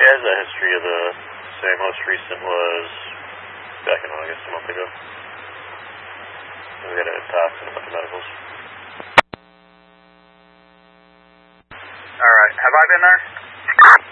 He has a history of the, say, most recent was back in August, a month ago. We had a tox and a bunch of medicals. Alright, have I been there?